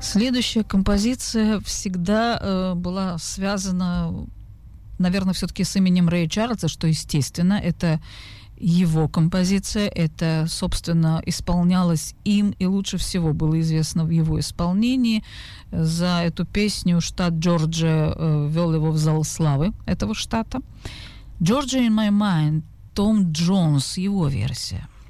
Следующая композиция всегда была связана, наверное, все-таки с именем Рэя Чарльза, что естественно, это его композиция, это, собственно, исполнялось им и лучше всего было известно в его исполнении. За эту песню штат Джорджия ввел его в зал славы этого штата. «Georgia in my mind», Том Джонс, его версия.